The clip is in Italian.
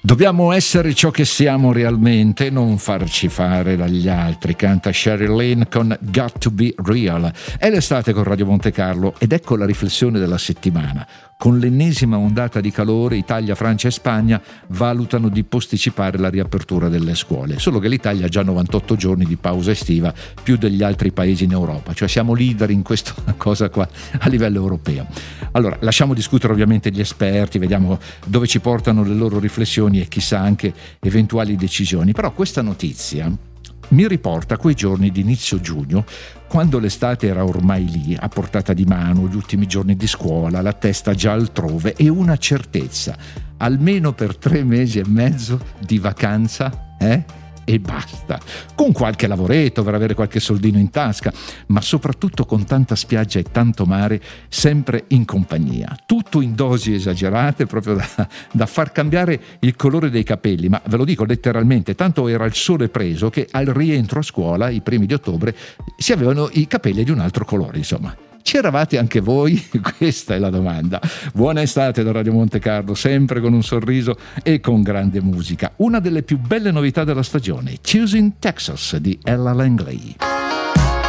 Dobbiamo essere ciò che siamo realmente, non farci fare dagli altri. Canta Sheryl Lane con Got to Be Real. È l'estate con Radio Monte Carlo ed ecco la riflessione della settimana. Con l'ennesima ondata di calore, Italia, Francia e Spagna valutano di posticipare la riapertura delle scuole. Solo che l'Italia ha già 98 giorni di pausa estiva, più degli altri paesi in Europa. Cioè siamo leader in questa cosa qua a livello europeo. Allora, lasciamo discutere ovviamente gli esperti, vediamo dove ci portano le loro riflessioni e chissà anche eventuali decisioni. Però questa notizia mi riporta a quei giorni di inizio giugno, quando l'estate era ormai lì, a portata di mano, gli ultimi giorni di scuola, la testa già altrove e una certezza, almeno per 3 mesi e mezzo di vacanza, e basta, con qualche lavoretto per avere qualche soldino in tasca, ma soprattutto con tanta spiaggia e tanto mare, sempre in compagnia, tutto in dosi esagerate, proprio da far cambiare il colore dei capelli, ma ve lo dico letteralmente, tanto era il sole preso che al rientro a scuola, i primi di ottobre, si avevano i capelli di un altro colore, insomma. C'eravate anche voi? Questa è la domanda. Buona estate da Radio Monte Carlo, sempre con un sorriso e con grande musica. Una delle più belle novità della stagione, Choosing Texas di Ella Langley.